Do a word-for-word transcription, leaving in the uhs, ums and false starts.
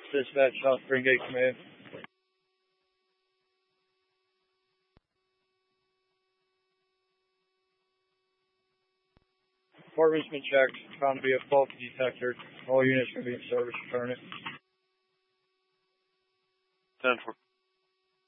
Dispatch, South Springate Command. Apartment's been checked. Found to be a fault detector. All units will be in service. Return it. ten four.